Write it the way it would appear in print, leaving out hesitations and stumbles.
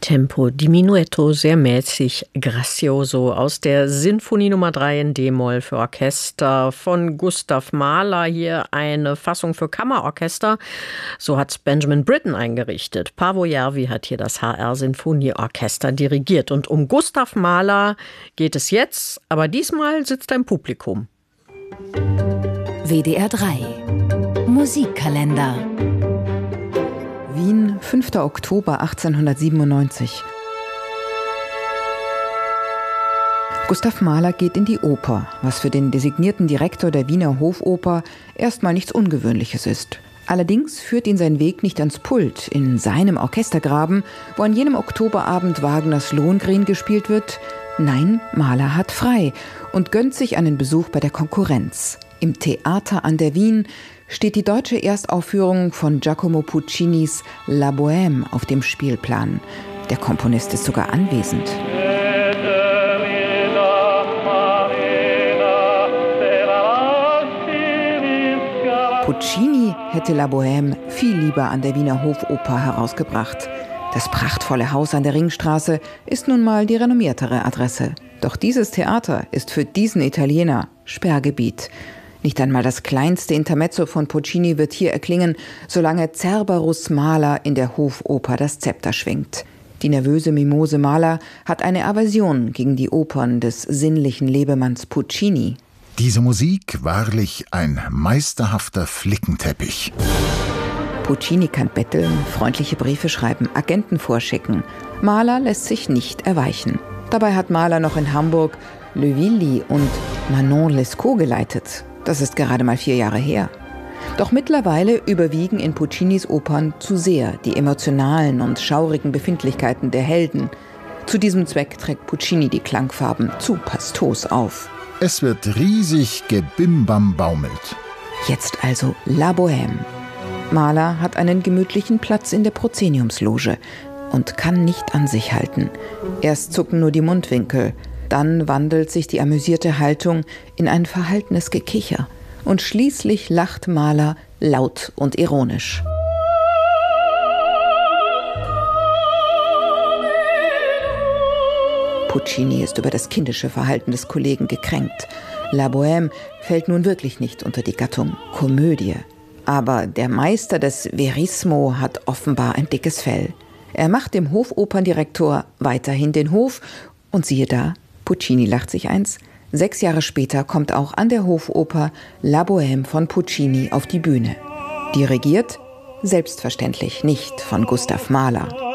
Tempo diminuetto, sehr mäßig, gracioso aus der Sinfonie Nummer 3 in D-Moll für Orchester von Gustav Mahler. Hier eine Fassung für Kammerorchester. So hat Benjamin Britten eingerichtet. Paavo Järvi hat hier das HR-Sinfonieorchester dirigiert. Und um Gustav Mahler geht es jetzt, aber diesmal sitzt er im Publikum. WDR 3 Musikkalender. Wien, 5. Oktober 1897. Gustav Mahler geht in die Oper, was für den designierten Direktor der Wiener Hofoper erstmal nichts Ungewöhnliches ist. Allerdings führt ihn sein Weg nicht ans Pult, in seinem Orchestergraben, wo an jenem Oktoberabend Wagners Lohengrin gespielt wird. Nein, Mahler hat frei und gönnt sich einen Besuch bei der Konkurrenz. Im Theater an der Wien steht die deutsche Erstaufführung von Giacomo Puccinis La Bohème auf dem Spielplan. Der Komponist ist sogar anwesend. Puccini hätte La Bohème viel lieber an der Wiener Hofoper herausgebracht. Das prachtvolle Haus an der Ringstraße ist nun mal die renommiertere Adresse. Doch dieses Theater ist für diesen Italiener Sperrgebiet. Nicht einmal das kleinste Intermezzo von Puccini wird hier erklingen, solange Cerberus Mahler in der Hofoper das Zepter schwingt. Die nervöse Mimose Mahler hat eine Aversion gegen die Opern des sinnlichen Lebemanns Puccini. Diese Musik wahrlich ein meisterhafter Flickenteppich. Puccini kann betteln, freundliche Briefe schreiben, Agenten vorschicken. Mahler lässt sich nicht erweichen. Dabei hat Mahler noch in Hamburg Le Villi und Manon Lescaut geleitet. Das ist gerade mal 4 Jahre her. Doch mittlerweile überwiegen in Puccinis Opern zu sehr die emotionalen und schaurigen Befindlichkeiten der Helden. Zu diesem Zweck trägt Puccini die Klangfarben zu pastos auf. Es wird riesig gebimbambaumelt. Jetzt also La Bohème. Mahler hat einen gemütlichen Platz in der Proszeniumsloge und kann nicht an sich halten. Erst zucken nur die Mundwinkel. Dann wandelt sich die amüsierte Haltung in ein verhaltenes Gekicher. Und schließlich lacht Mahler laut und ironisch. Puccini ist über das kindische Verhalten des Kollegen gekränkt. La Bohème fällt nun wirklich nicht unter die Gattung Komödie. Aber der Meister des Verismo hat offenbar ein dickes Fell. Er macht dem Hofoperndirektor weiterhin den Hof und siehe da, Puccini lacht sich eins. 6 Jahre später kommt auch an der Hofoper La Bohème von Puccini auf die Bühne. Dirigiert? Selbstverständlich nicht von Gustav Mahler.